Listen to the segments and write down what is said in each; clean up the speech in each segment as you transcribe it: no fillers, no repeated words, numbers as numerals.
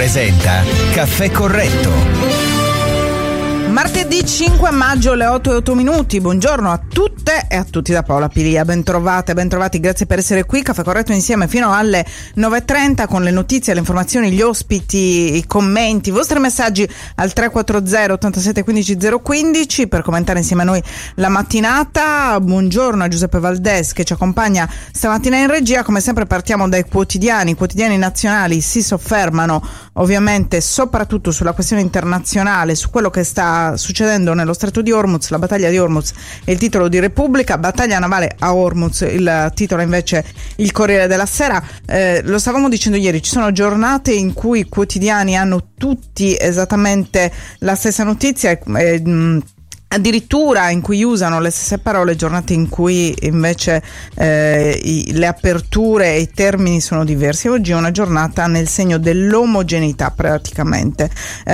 presenta Caffè Corretto. Martedì 5 maggio alle 8:08. Buongiorno a tutte e a tutti da Paola Pilia. Bentrovate, bentrovati, grazie per essere qui. Caffè Corretto insieme fino alle 9:30 con le notizie, le informazioni, gli ospiti, i commenti, i vostri messaggi al 340 87 15 015 per commentare insieme a noi la mattinata. Buongiorno a Giuseppe Valdés che ci accompagna stamattina in regia. Come sempre partiamo dai quotidiani. I quotidiani nazionali si soffermano ovviamente soprattutto sulla questione internazionale, su quello che sta succedendo nello stretto di Hormuz. La battaglia di Hormuz è il titolo di Repubblica, battaglia navale a Hormuz il titolo invece il Corriere della Sera. Lo stavamo dicendo ieri, ci sono giornate in cui i quotidiani hanno tutti esattamente la stessa notizia, addirittura in cui usano le stesse parole, giornate in cui invece le aperture e i termini sono diversi. Oggi è una giornata nel segno dell'omogeneità praticamente.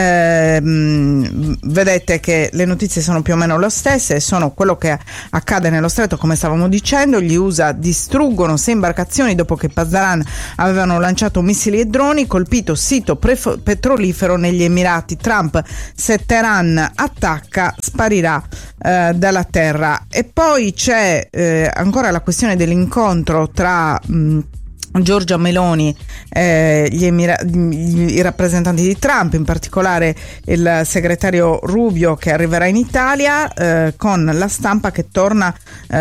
Vedete che le notizie sono più o meno le stesse, sono quello che accade nello stretto, come stavamo dicendo. Gli USA distruggono 6 imbarcazioni dopo che Pasdaran avevano lanciato missili e droni, colpito sito petrolifero negli Emirati. Trump, se Teheran attacca, sparirà dalla terra. E poi c'è ancora la questione dell'incontro tra Giorgia Meloni, i rappresentanti di Trump, in particolare il segretario Rubio che arriverà in Italia, con la Stampa che torna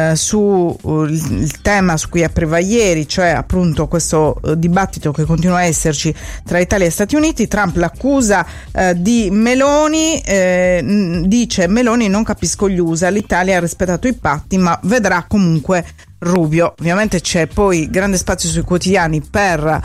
su il tema su cui apriva ieri, cioè appunto questo dibattito che continua a esserci tra Italia e Stati Uniti. Trump l'accusa di Meloni, dice Meloni non capisco gli USA, l'Italia ha rispettato i patti ma vedrà comunque Rubio. Ovviamente c'è poi grande spazio sui quotidiani per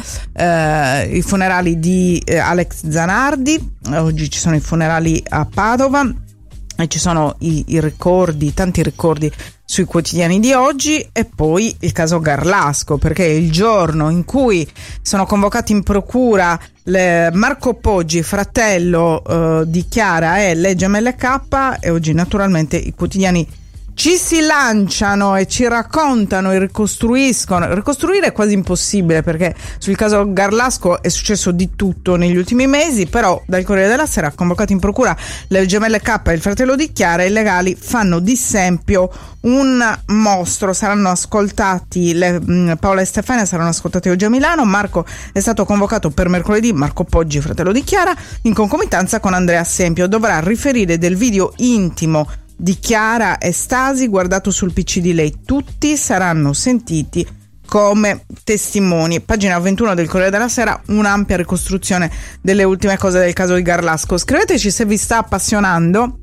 i funerali di Alex Zanardi. Oggi ci sono i funerali a Padova e ci sono i ricordi, tanti ricordi sui quotidiani di oggi. E poi il caso Garlasco, perché è il giorno in cui sono convocati in procura Marco Poggi, fratello di Chiara e legge MLK, e oggi naturalmente i quotidiani ci si lanciano e ci raccontano e ricostruiscono. Ricostruire è quasi impossibile perché sul caso Garlasco è successo di tutto negli ultimi mesi, però dal Corriere della Sera, convocati in procura le gemelle K e il fratello di Chiara, i legali fanno di Sempio un mostro. Saranno ascoltati Paola e Stefania, saranno ascoltati oggi a Milano. Marco è stato convocato per mercoledì, Marco Poggi, fratello di Chiara, in concomitanza con Andrea Sempio. Dovrà riferire del video intimo di Chiara e Stasi guardato sul PC di lei. Tutti saranno sentiti come testimoni. Pagina 21 del Corriere della Sera, un'ampia ricostruzione delle ultime cose del caso di Garlasco. Scriveteci se vi sta appassionando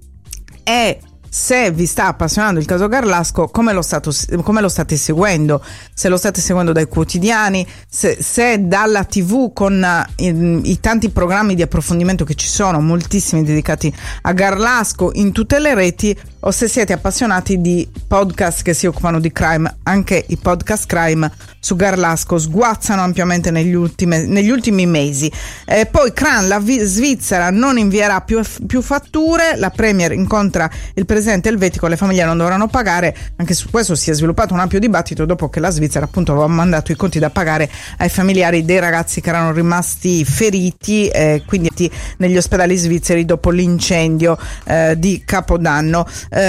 e se vi sta appassionando il caso Garlasco, come lo state seguendo, se lo state seguendo dai quotidiani, se dalla TV con i tanti programmi di approfondimento che ci sono, moltissimi dedicati a Garlasco in tutte le reti, o se siete appassionati di podcast che si occupano di crime. Anche i podcast crime su Garlasco sguazzano ampiamente negli ultimi mesi. Poi Kran, la Svizzera non invierà più fatture, la Premier incontra il presidente elvetico, le famiglie non dovranno pagare. Anche su questo si è sviluppato un ampio dibattito dopo che la Svizzera appunto aveva mandato i conti da pagare ai familiari dei ragazzi che erano rimasti feriti, quindi negli ospedali svizzeri dopo l'incendio di Capodanno.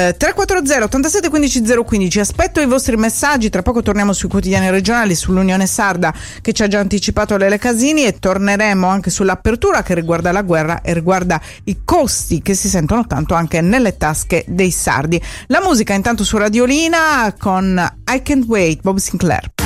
340 87 15 015. Aspetto i vostri messaggi. Tra poco torniamo sui quotidiani regionali, sull'Unione Sarda che ci ha già anticipato Lele Casini, e torneremo anche sull'apertura che riguarda la guerra e riguarda i costi che si sentono tanto anche nelle tasche dei sardi. La musica intanto su Radiolina con I Can't Wait, Bob Sinclair.